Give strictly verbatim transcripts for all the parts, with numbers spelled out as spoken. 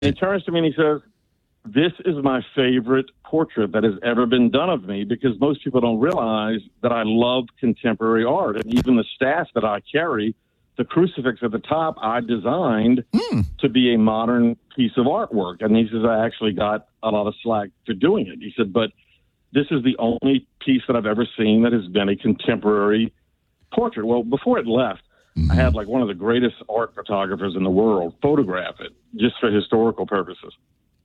he turns to me and he says, "This is my favorite portrait that has ever been done of me, because most people don't realize that I love contemporary art. And even the staff that I carry, the crucifix at the top, I designed mm. to be a modern piece of artwork." And he says, "I actually got a lot of slack for doing it." He said, "But this is the only piece that I've ever seen that has been a contemporary portrait." Well, before it left, mm-hmm. I had like one of the greatest art photographers in the world photograph it just for historical purposes.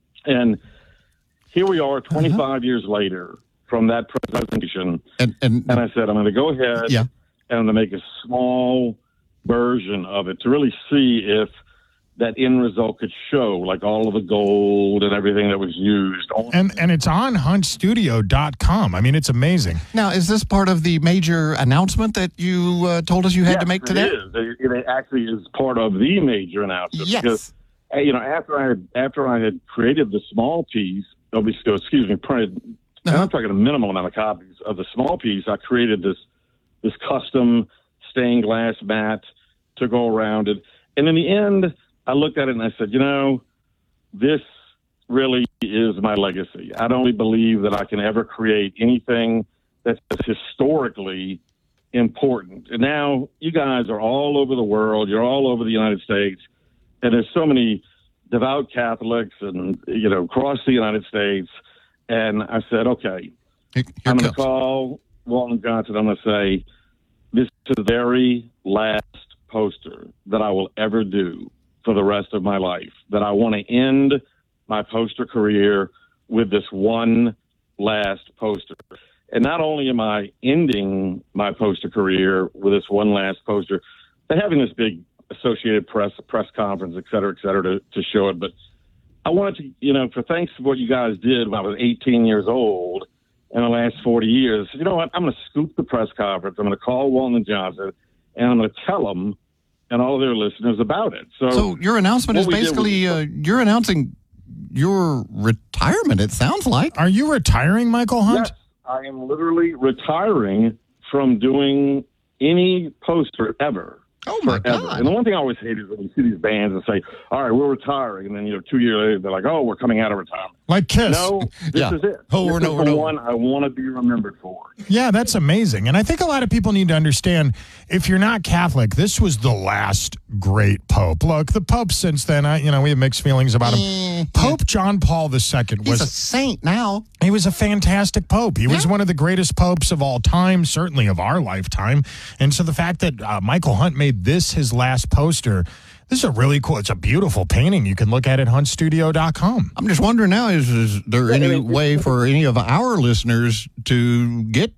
And here we are twenty-five uh-huh. years later from that presentation. And, and, and I said, I'm going to go ahead yeah. and I'm going to make a small version of it to really see if that end result could show like all of the gold and everything that was used. And and it's on hunt studio dot com. I mean, it's amazing. Now, is this part of the major announcement that you uh, told us you had yes, to make today? It is. It, it actually is part of the major announcement. Yes. Because, you know, after I had, after I had created the small piece, excuse me, printed, uh-huh. and I'm talking a minimal amount of copies of the small piece, I created this this custom stained glass mat to go around it. And in the end, I looked at it and I said, you know, this really is my legacy. I don't believe that I can ever create anything that's historically important. And now you guys are all over the world. You're all over the United States. And there's so many devout Catholics and, you know, across the United States. And I said, okay, Here I'm going to call Walton Johnson. I'm going to say, this is the very last poster that I will ever do for the rest of my life, that I want to end my poster career with this one last poster. And not only am I ending my poster career with this one last poster, they're having this big Associated Press press conference, et cetera, et cetera, to, to show it. But I wanted to, you know, for thanks to what you guys did when I was eighteen years old in the last forty years, you know what, I'm going to scoop the press conference. I'm going to call Walton Johnson, and I'm going to tell them and all of their listeners about it. So, so your announcement is basically, was, uh, you're announcing your retirement, it sounds like. Are you retiring, Michael Hunt? Yes, I am literally retiring from doing any poster ever. Oh, my forever. God. And the one thing I always hate is when you see these bands and say, all right, we're retiring. And then, you know, two years later, they're like, oh, we're coming out of retirement. Like Kiss. No, this yeah. is it. Over this and is over the and one I want to be remembered for. Yeah, that's amazing. And I think a lot of people need to understand, if you're not Catholic, this was the last great Pope. Look, the Pope since then, I, you know, we have mixed feelings about him. Mm-hmm. Pope John Paul the Second was He's a saint now. He was a fantastic Pope. He yeah. was one of the greatest popes of all time, certainly of our lifetime. And so the fact that uh, Michael Hunt made this his last poster, this is a really cool, it's a beautiful painting. You can look at it hunt studio dot com. I'm just wondering now, is, is there any way for any of our listeners to get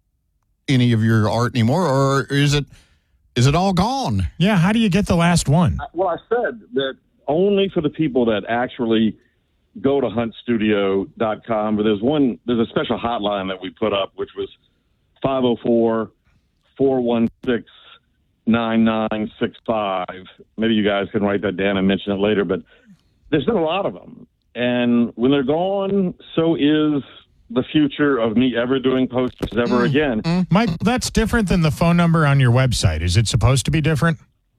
any of your art anymore, or is it is it all gone? Yeah, how do you get the last one? Well, I said that only for the people that actually go to hunt studio dot com, but there's one, there's a special hotline that we put up, which was five oh four, four one six, nine nine six five. Maybe you guys can write that down and mention it later, but there's been a lot of them. And when they're gone, so is the future of me ever doing posters ever mm. again. Mm. Mike, that's different than the phone number on your website. Is it supposed to be different?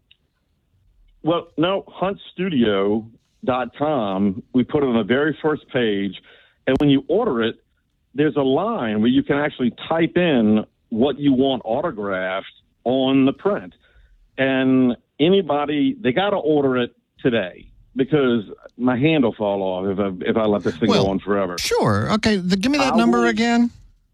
Well, no, hunt studio dot com, we put it on the very first page, and when you order it, there's a line where you can actually type in what you want autographed on the print. And anybody, they got to order it today, because my hand will fall off if I, if I let this thing well, go on forever. Sure. Okay, the, give me that I number will, again.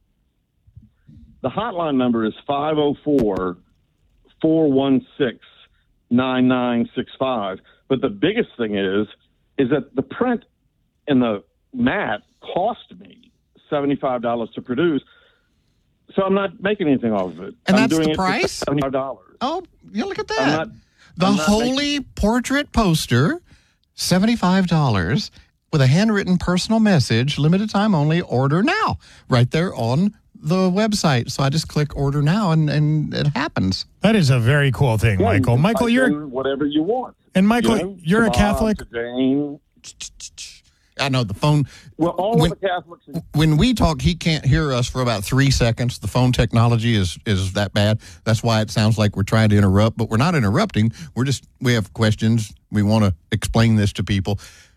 The hotline number is five oh four, four one six, nine nine six five. But the biggest thing is, is that the print and the mat cost me seventy-five dollars to produce, so I'm not making anything off of it. And I'm that's doing the it price? For seventy-five dollars. Oh, yeah, look at that. I'm not, the I'm not Holy making... Portrait Poster, seventy-five dollars, with a handwritten personal message, limited time only, order now, right there on the website. So I just click order now, and, and it happens. That is a very cool thing, yeah, Michael. You Michael, you're... whatever you want. And Michael, you know, you're a Catholic? Jane. I know the phone. Well, all when, of the Catholics. When we talk, he can't hear us for about three seconds. The phone technology is is that bad. That's why it sounds like we're trying to interrupt, but we're not interrupting. We're just, we have questions. We want to explain this to people.